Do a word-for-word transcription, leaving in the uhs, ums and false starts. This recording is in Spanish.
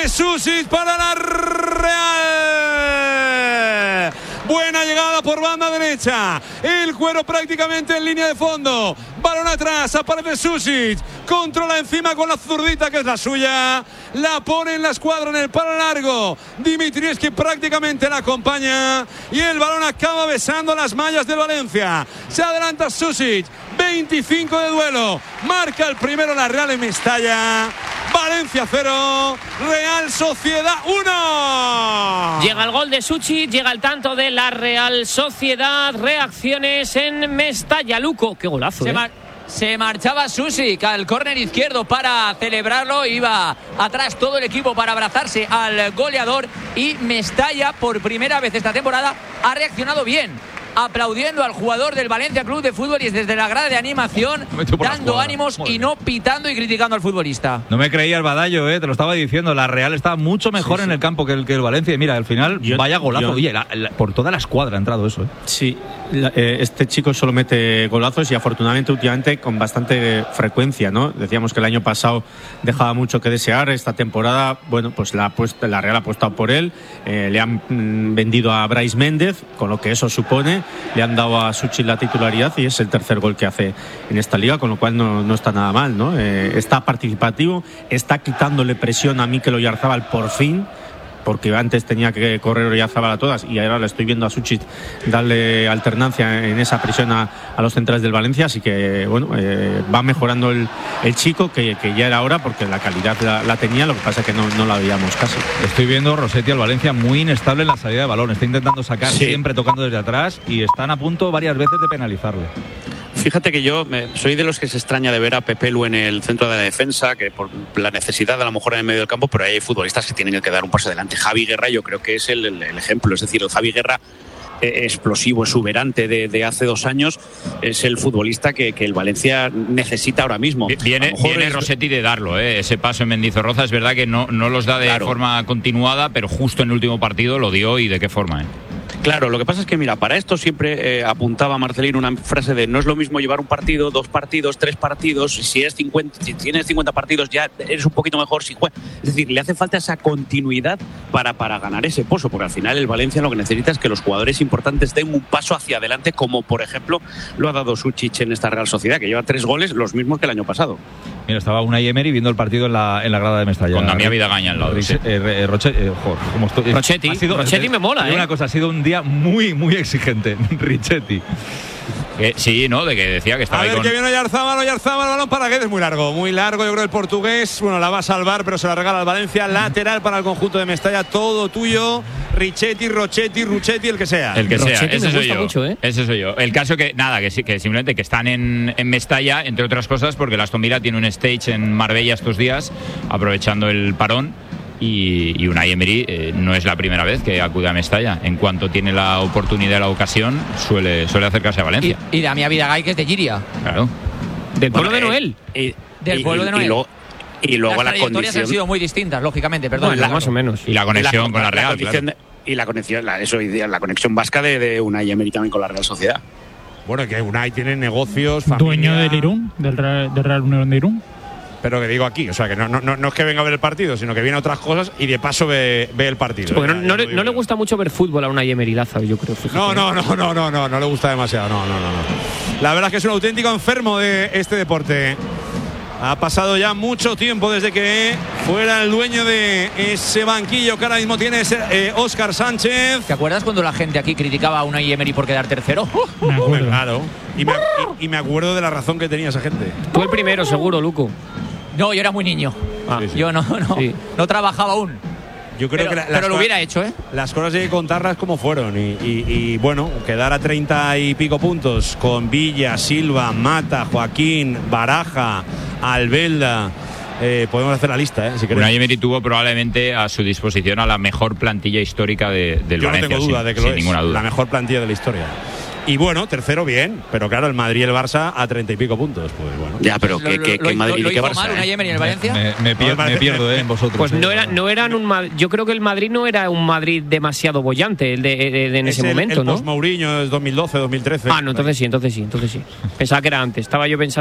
de Susic para la Real. Buena llegada por banda derecha. El Cuero prácticamente en línea de fondo. Balón atrás, aparece Susic. Controla encima con la zurdita que es la suya. La pone en la escuadra en el palo largo. Dimitrievski prácticamente la acompaña. Y el balón acaba besando las mallas del Valencia. Se adelanta Susic. veinticinco de duelo. Marca el primero la Real en Mestalla. Valencia cero, Real Sociedad uno. Llega el gol de Susic, llega el tanto de la Real Sociedad. Reacciones en Mestalla. Luco, qué golazo, Se, ¿eh? mar- se marchaba Susic al córner izquierdo para celebrarlo. Iba atrás todo el equipo para abrazarse al goleador. Y Mestalla, por primera vez esta temporada, ha reaccionado bien, aplaudiendo al jugador del Valencia Club de Fútbol y desde la grada de animación, dando ánimos y no pitando y criticando al futbolista. No me creía el Badallo, eh, te lo estaba diciendo. La Real está mucho mejor sí, sí. en el campo que el, que el Valencia. Y mira, al final, yo, vaya golazo. Yo, Oye, la, la, por toda la escuadra ha entrado eso. Eh. Sí, la, eh, este chico solo mete golazos y afortunadamente últimamente con bastante frecuencia, ¿no? Decíamos que el año pasado dejaba mucho que desear. Esta temporada, bueno, pues la, puesto, la Real ha apostado por él. Eh, le han mm, vendido a Brais Méndez, con lo que eso supone. Le han dado a Susic la titularidad y es el tercer gol que hace en esta liga, con lo cual no, no está nada mal, ¿no? Eh, está participativo, está quitándole presión a Mikel Oyarzabal por fin, porque antes tenía que correr Oyarzabal a todas y ahora le estoy viendo a Susic darle alternancia en esa presión a, a los centrales del Valencia, así que bueno, eh, va mejorando el, el chico, que, que ya era hora, porque la calidad la, la tenía, lo que pasa es que no, no la veíamos casi. Estoy viendo Rossetti al Valencia muy inestable en la salida de balón, está intentando sacar sí. siempre tocando desde atrás y están a punto varias veces de penalizarle. Fíjate que yo me, soy de los que se extraña de ver a Pepelu en el centro de la defensa, que por la necesidad a lo mejor en el medio del campo, pero hay futbolistas que tienen que dar un paso adelante. Javi Guerra yo creo que es el, el, el ejemplo, es decir, el Javi Guerra eh, explosivo, exuberante de, de hace dos años, es el futbolista que, que el Valencia necesita ahora mismo. Viene, viene es... Rossetti de darlo, ¿eh? Ese paso en Mendizorroza, es verdad que no, no los da de claro. forma continuada, pero justo en el último partido lo dio y de qué forma, ¿eh? Claro, lo que pasa es que, mira, para esto siempre eh, apuntaba Marcelino una frase de no es lo mismo llevar un partido, dos partidos, tres partidos, si, eres cincuenta, si tienes cincuenta partidos ya eres un poquito mejor si juegas. Es decir, le hace falta esa continuidad para, para ganar ese pozo, porque al final el Valencia lo que necesita es que los jugadores importantes den un paso hacia adelante, como por ejemplo lo ha dado Susic en esta Real Sociedad, que lleva tres goles, los mismos que el año pasado. Mira, estaba Unai Emery viendo el partido en la, en la grada de Mestalla. Con Damián Vidagaña al lado. Riche, eh, eh, Roche, eh, joder, ¿cómo estoy? Rossetti, ha sido, Rossetti me mola, ¿eh? Una cosa, ha sido un día muy, muy exigente, Richetti. Eh, sí, ¿no? De que decía que estaba a ahí ver, con... que viene Oyarzabal, Oyarzabal, el balón para Guedes, muy largo, muy largo, yo creo el portugués, bueno, la va a salvar, pero se la regala al Valencia, lateral para el conjunto de Mestalla, todo tuyo, Richetti, Rochetti, Ruchetti, el que sea. El que sea, Rochetti ese soy yo. Mucho, ¿eh? Ese soy yo. El caso que, nada, que, que simplemente que están en, en Mestalla, entre otras cosas, porque el Aston Villa tiene un stage en Marbella estos días, aprovechando el parón. Y, y Unai Emery eh, no es la primera vez que acude a Mestalla. En cuanto tiene la oportunidad, la ocasión, suele, suele acercarse a Valencia. Y, y Damián Vidagay, que es de Giria. Claro. Del pueblo bueno, de Noel. Eh, y, Del y, pueblo y, de Noel. Y luego, y luego Las la trayectorias condición... han sido muy distintas, lógicamente, perdón. Bueno, claro. más o menos. Y la conexión la, con la Real, la claro. de, y la conexión, la, eso, la conexión vasca de, de Unai Emery también con la Real Sociedad. Bueno, que Unai tiene negocios, familia. Dueño del Irún, del Real, del Real Unión de Irún. Pero que digo aquí, o sea, que no, no, no es que venga a ver el partido, sino que viene a otras cosas y de paso ve, ve el partido. Sí, porque ya, no, no, le, no le gusta mucho ver fútbol a Unai Emery Lázaro, yo creo. Fíjate. No, no, no, no, no, no, no le gusta demasiado, no, no, no, no. La verdad es que es un auténtico enfermo de este deporte. Ha pasado ya mucho tiempo desde que fuera el dueño de ese banquillo que ahora mismo tiene ese, eh, Óscar Sánchez. ¿Te acuerdas cuando la gente aquí criticaba a Unai Emery por quedar tercero? Uh, me acuerdo. Claro. Y me, y, y me acuerdo de la razón que tenía esa gente. Tú el primero, seguro, Luco. No, yo era muy niño. Ah, sí, sí. Yo no, no, sí. no trabajaba aún. Yo creo pero, que la, pero lo hubiera hecho, ¿eh? Las cosas hay que contarlas como fueron. Y, y, y bueno, quedar a treinta y pico puntos con Villa, Silva, Mata, Joaquín, Baraja, Albelda. Eh, podemos hacer la lista, ¿eh? Si Unai Emery tuvo probablemente a su disposición a la mejor plantilla histórica de, del Yo Valencia. No tengo duda sin, de que sin lo ninguna es. duda. La mejor plantilla de la historia. Y bueno, tercero bien, pero claro, el Madrid y el Barça a treinta y pico puntos, pues bueno. Ya, pero que, que, que Madrid y que Barça. Mal, Unai Emery en el Valencia? Me, me, pier, me pierdo, eh, en vosotros. Pues eh. no era, no eran un Madrid, yo creo que el Madrid no era un Madrid demasiado bollante el de, de, de, en es ese el, momento, el ¿no? Post Mourinho es dos mil doce, dos mil trece. Ah, no, entonces sí, entonces sí, entonces sí. Pensaba que era antes. Estaba yo pensando